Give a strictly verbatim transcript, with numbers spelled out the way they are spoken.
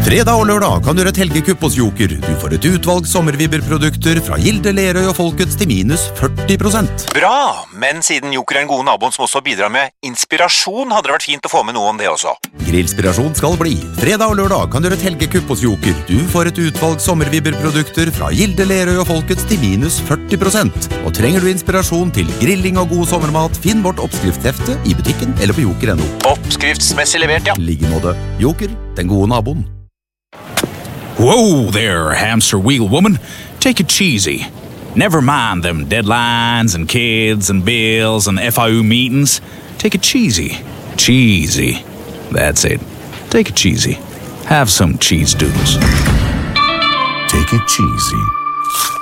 Fredag og lørdag kan du gjøre et helgekupp hos Joker. Du får et utvalg sommervibberprodukter fra Gilde, Lerøy og Folkets til minus førti prosent. Bra, men siden Joker er en god naboen som også bidrar med inspirasjon, hadde det vært fint å få med noe om det også. Grillspirasjon skal bli. Fredag og lørdag kan du gjøre et helgekupp hos Joker. Du får et utvalg sommervibberprodukter fra Gilde, Lerøy og Folkets til minus førti prosent. Og trenger du inspirasjon til grilling og god sommermat, finn vårt oppskriftshefte i butikken eller på joker punktum no. Oppskriftsmessig levert, ja. Liggemåte. Joker, den gode naboen. Whoa there, hamster wheel woman. Take it cheesy. Never mind them deadlines and kids and bills and F I U meetings. Take it cheesy. Cheesy. That's it. Take it cheesy. Have some cheese doodles. Take it cheesy.